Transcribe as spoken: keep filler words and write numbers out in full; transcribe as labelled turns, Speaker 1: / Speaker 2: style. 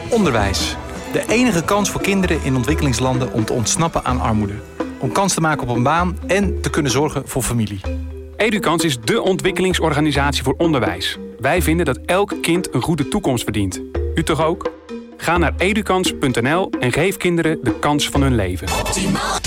Speaker 1: Onderwijs. De enige kans voor kinderen in ontwikkelingslanden om te ontsnappen aan armoede. Om kans te maken op een baan en te kunnen zorgen voor familie.
Speaker 2: Edukans is dé ontwikkelingsorganisatie voor onderwijs. Wij vinden dat elk kind een goede toekomst verdient. U toch ook? Ga naar edukans punt n l en geef kinderen de kans van hun leven.